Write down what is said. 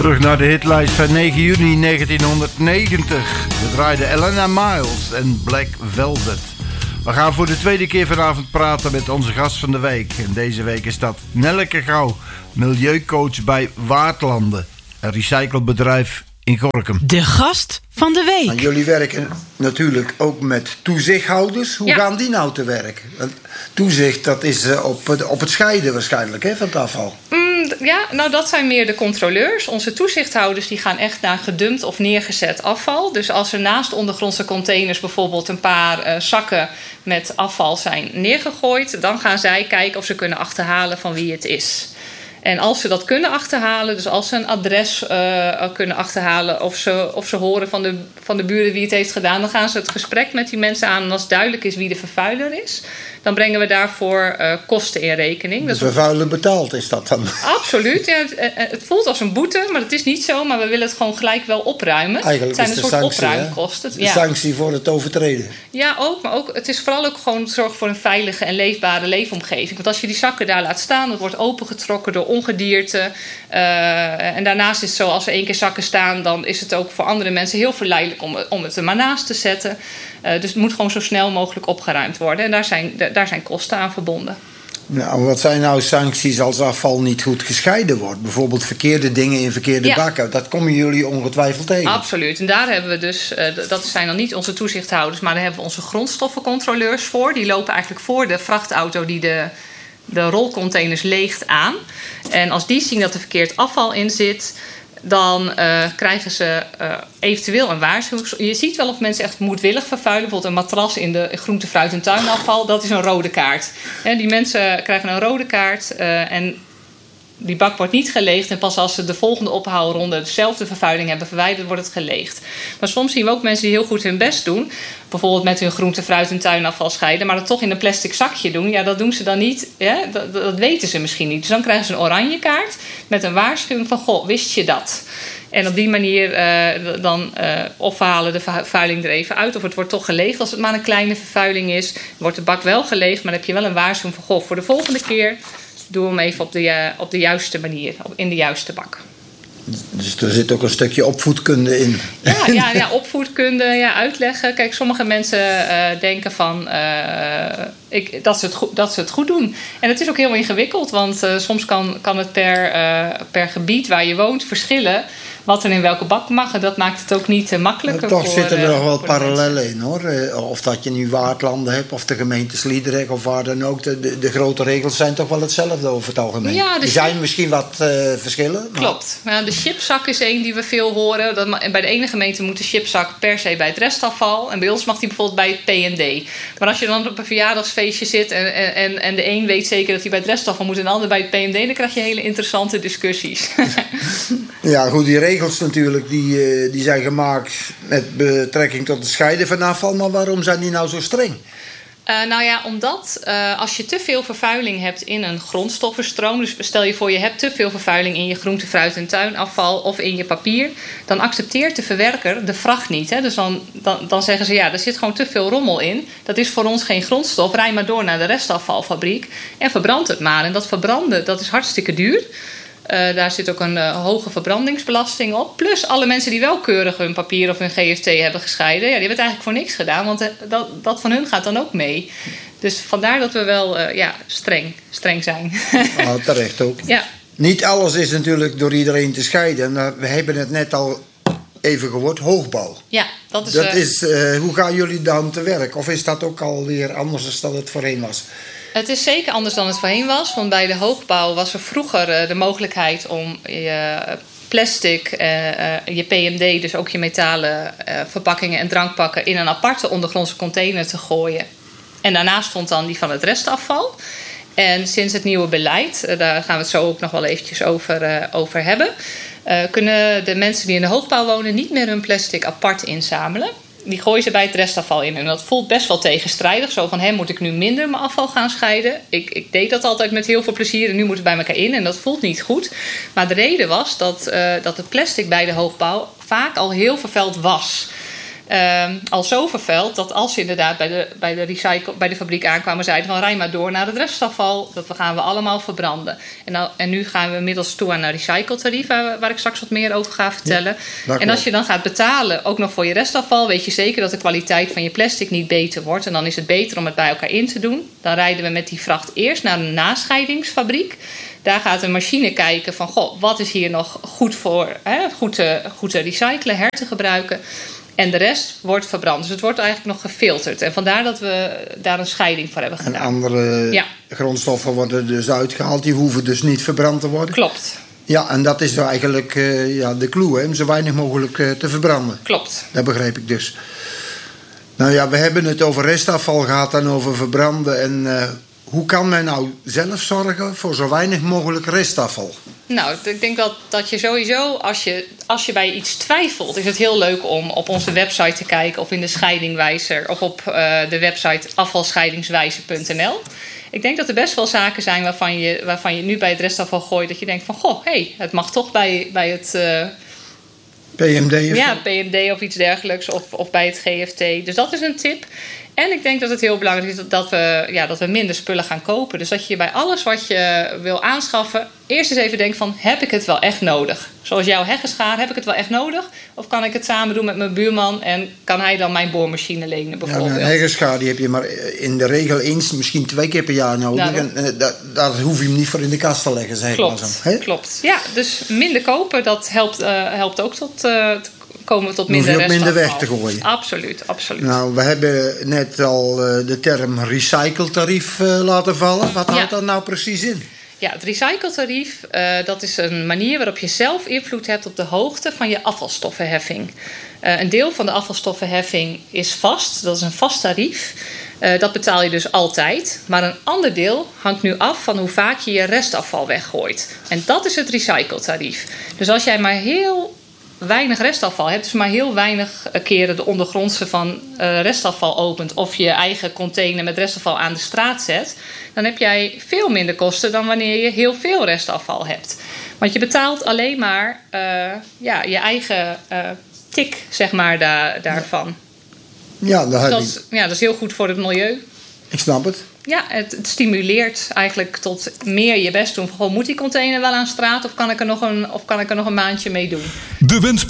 Terug naar de hitlijst van 9 juni 1990. We draaiden Elena Miles en Black Velvet. We gaan voor de tweede keer vanavond praten met onze gast van de week. En deze week is dat Nelleke Gouw, milieucoach bij Waardlanden, een recyclebedrijf in Gorinchem. De gast van de week. En jullie werken natuurlijk ook met toezichthouders. Hoe gaan die nou te werk? Toezicht, dat is op het scheiden waarschijnlijk, hè, van het afval. Ja, nou dat zijn meer de controleurs. Onze toezichthouders die gaan echt naar gedumpt of neergezet afval. Dus als er naast ondergrondse containers bijvoorbeeld een paar zakken met afval zijn neergegooid, dan gaan zij kijken of ze kunnen achterhalen van wie het is. En als ze dat kunnen achterhalen, dus als ze een adres kunnen achterhalen, of ze horen van de buren wie het heeft gedaan, dan gaan ze het gesprek met die mensen aan. En als duidelijk is wie de vervuiler is, dan brengen we daarvoor kosten in rekening. De vervuiler betaalt, is dat dan? Absoluut. Ja, het voelt als een boete, maar het is niet zo. Maar we willen het gewoon gelijk wel opruimen. Eigenlijk het zijn is een de soort sanctie, opruimkosten. De sanctie voor het overtreden. Ja, ook. Maar ook, het is vooral ook gewoon zorgen voor een veilige en leefbare leefomgeving. Want als je die zakken daar laat staan, dat wordt opengetrokken door ongedierte. En daarnaast is het zo, als er 1 keer zakken staan, dan is het ook voor andere mensen heel verleidelijk om het er maar naast te zetten. Dus het moet gewoon zo snel mogelijk opgeruimd worden. En daar zijn kosten aan verbonden. Nou, wat zijn nou sancties als afval niet goed gescheiden wordt? Bijvoorbeeld verkeerde dingen in verkeerde bakken. Dat komen jullie ongetwijfeld tegen. Absoluut. En daar hebben we dus, dat zijn dan niet onze toezichthouders, maar daar hebben we onze grondstoffencontroleurs voor. Die lopen eigenlijk voor de vrachtauto die de rolcontainers leegt aan. En als die zien dat er verkeerd afval in zit, dan krijgen ze eventueel een waarschuwing. Je ziet wel of mensen echt moedwillig vervuilen. Bijvoorbeeld een matras in de groente, fruit en tuinafval. Dat is een rode kaart. En die mensen krijgen een rode kaart. En die bak wordt niet geleegd. En pas als ze de volgende ophaalronde dezelfde vervuiling hebben verwijderd, wordt het geleegd. Maar soms zien we ook mensen die heel goed hun best doen. Bijvoorbeeld met hun groente, fruit en tuinafval scheiden. Maar dat toch in een plastic zakje doen. Ja, dat doen ze dan niet. Ja? Dat weten ze misschien niet. Dus dan krijgen ze een oranje kaart met een waarschuwing van, goh, wist je dat? En op die manier of we halen de vervuiling er even uit, of het wordt toch geleegd. Als het maar een kleine vervuiling is, wordt de bak wel geleegd. Maar dan heb je wel een waarschuwing van, goh, voor de volgende keer doe hem even op de juiste manier, in de juiste bak. Dus er zit ook een stukje opvoedkunde in. Ja, opvoedkunde, uitleggen. Kijk, sommige mensen denken van dat ze het goed doen. En het is ook heel ingewikkeld, want soms kan het per gebied waar je woont verschillen wat er in welke bak mag. En dat maakt het ook niet makkelijker. Toch zitten er nog wel parallellen in, hoor. Of dat je nu Waardlanden hebt, of de gemeente Sliedrecht, of waar dan ook. De grote regels zijn toch wel hetzelfde over het algemeen. Ja, er zijn misschien wat verschillen. Maar... Klopt. Nou, de chipzak is één die we veel horen. Bij de ene gemeente moet de chipzak per se bij het restafval. En bij ons mag die bijvoorbeeld bij het P&D. Maar als je dan op een verjaardagsfeestje zit en de een weet zeker dat hij bij het restafval moet en de ander bij het P&D, dan krijg je hele interessante discussies. Ja, goed, die regels natuurlijk die zijn gemaakt met betrekking tot het scheiden van afval. Maar waarom zijn die nou zo streng? Omdat als je te veel vervuiling hebt in een grondstoffenstroom, dus stel je voor je hebt te veel vervuiling in je groente, fruit en tuinafval of in je papier, dan accepteert de verwerker de vracht niet. Hè? Dus dan zeggen ze, er zit gewoon te veel rommel in. Dat is voor ons geen grondstof. Rij maar door naar de restafvalfabriek en verbrand het maar. En dat verbranden, dat is hartstikke duur. Daar zit ook een hoge verbrandingsbelasting op. Plus alle mensen die wel keurig hun papier of hun GFT hebben gescheiden, die hebben het eigenlijk voor niks gedaan, want dat van hun gaat dan ook mee. Dus vandaar dat we wel streng zijn. Terecht ook. Ja. Niet alles is natuurlijk door iedereen te scheiden. We hebben het net al even gehoord, hoogbouw. Ja, dat is... Hoe gaan jullie dan te werk? Of is dat ook alweer anders dan het voorheen was? Het is zeker anders dan het voorheen was. Want bij de hoogbouw was er vroeger de mogelijkheid om je plastic, je PMD, dus ook je metalen verpakkingen en drankpakken, in een aparte ondergrondse container te gooien. En daarnaast stond dan die van het restafval. En sinds het nieuwe beleid, daar gaan we het zo ook nog wel eventjes over hebben, kunnen de mensen die in de hoogbouw wonen niet meer hun plastic apart inzamelen. Die gooien ze bij het restafval in. En dat voelt best wel tegenstrijdig. Zo van, moet ik nu minder mijn afval gaan scheiden? Ik deed dat altijd met heel veel plezier en nu moet het bij elkaar in. En dat voelt niet goed. Maar de reden was dat het plastic bij de hoogbouw vaak al heel vervuild was. al zo vervuild dat als ze inderdaad bij de fabriek aankwamen, zeiden van rij maar door naar het restafval, dat gaan we allemaal verbranden. En nu gaan we inmiddels toe aan een recycletarief, waar ik straks wat meer over ga vertellen. Ja, en als je dan gaat betalen, ook nog voor je restafval, weet je zeker dat de kwaliteit van je plastic niet beter wordt. En dan is het beter om het bij elkaar in te doen. Dan rijden we met die vracht eerst naar een nascheidingsfabriek. Daar gaat een machine kijken van, wat is hier nog goed voor, goed te recyclen, te gebruiken. En de rest wordt verbrand. Dus het wordt eigenlijk nog gefilterd. En vandaar dat we daar een scheiding voor hebben gedaan. En andere grondstoffen worden dus uitgehaald. Die hoeven dus niet verbrand te worden. Klopt. Ja, en dat is eigenlijk de clue, hè, om zo weinig mogelijk te verbranden. Klopt. Dat begrijp ik dus. Nou ja, we hebben het over restafval gehad en over verbranden. En hoe kan men nou zelf zorgen voor zo weinig mogelijk restafval? Nou, ik denk dat je sowieso, als je bij iets twijfelt, is het heel leuk om op onze website te kijken of in de scheidingwijzer of op de website afvalscheidingswijzer.nl. Ik denk dat er best wel zaken zijn waarvan je nu bij het restafval gooit, dat je denkt van, het mag toch bij het PMD? PMD of iets dergelijks, of bij het GFT. Dus dat is een tip. En ik denk dat het heel belangrijk is dat we minder spullen gaan kopen. Dus dat je bij alles wat je wil aanschaffen, eerst eens even denkt van, heb ik het wel echt nodig? Zoals jouw heggenschaar, heb ik het wel echt nodig? Of kan ik het samen doen met mijn buurman en kan hij dan mijn boormachine lenen bijvoorbeeld? Ja, een heggenschaar die heb je maar in de regel eens, misschien 2 keer per jaar nodig. Nou, en daar hoef je hem niet voor in de kast te leggen, zeg klopt, maar zo. Klopt. Ja, dus minder kopen, dat helpt ook komen we tot minder restafval. Minder weg te gooien. Absoluut. Nou, we hebben net al de term recycletarief laten vallen. Wat houdt dat nou precies in? Ja, het recycletarief, dat is een manier waarop je zelf invloed hebt op de hoogte van je afvalstoffenheffing. Een deel van de afvalstoffenheffing is vast, dat is een vast tarief. Dat betaal je dus altijd. Maar een ander deel hangt nu af van hoe vaak je je restafval weggooit. En dat is het recycletarief. Dus als jij maar heel weinig restafval hebt, dus maar heel weinig keren de ondergrondse van restafval opent of je eigen container met restafval aan de straat zet, dan heb jij veel minder kosten dan wanneer je heel veel restafval hebt. Want je betaalt alleen maar je eigen tik, zeg maar, daarvan. Ja, dat is heel goed voor het milieu. Ik snap het. Ja, het stimuleert eigenlijk tot meer je best doen. Moet die container wel aan straat of kan ik er nog een maandje mee doen? De wensput.